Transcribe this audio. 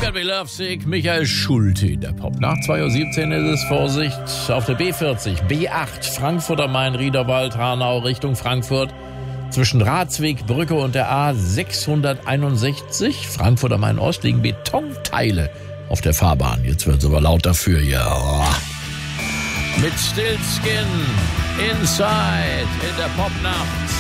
Got Me Lovesick, Michael Schulte in der Popnacht. 2:17 Uhr ist es, Vorsicht, auf der B40, B8, Frankfurt am Main, Riederwald, Hanau, Richtung Frankfurt. Zwischen Ratsweg, Brücke und der A661, Frankfurt am Main Ost, liegen Betonteile auf der Fahrbahn. Jetzt wird es aber laut dafür, ja. Mit Stillskin, Inside, in der Popnacht.